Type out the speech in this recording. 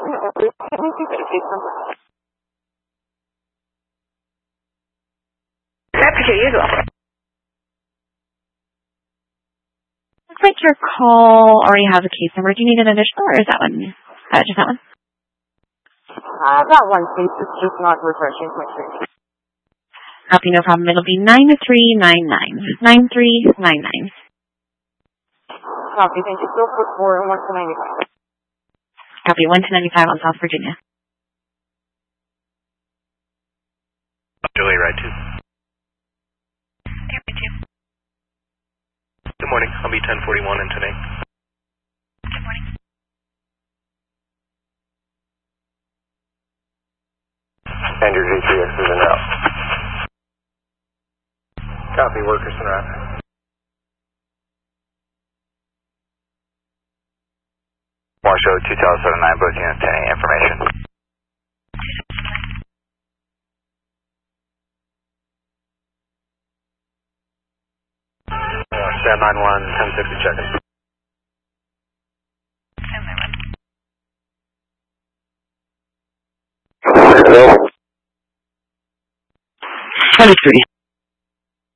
I appreciate you as well. Looks like your call already has a case number. Do you need an additional, or is that one? Just that one? That one, please. It's just not refreshing my screen. Copy, no problem. It'll be 9399. 9399. Copy, thank you. Still put 4 and 1 to 95. Copy, 1 to 95 on South Virginia. Julie, right too. Good morning. I'll be 1041 in today. Good morning. And your GTX is in route. Copy, workers en route. Marshall 2079, both units, any information? Stand 91, 1060 check-in. Stand by 1. Hello? 23.